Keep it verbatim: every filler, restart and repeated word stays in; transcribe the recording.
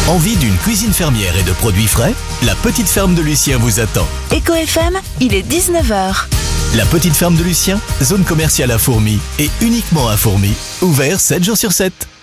Envie d'une cuisine fermière et de produits frais? La petite ferme de Lucien vous attend. Eco F M, il est dix-neuf heures. La petite ferme de Lucien, zone commerciale à Fourmies et uniquement à Fourmies, ouvert sept jours sur sept.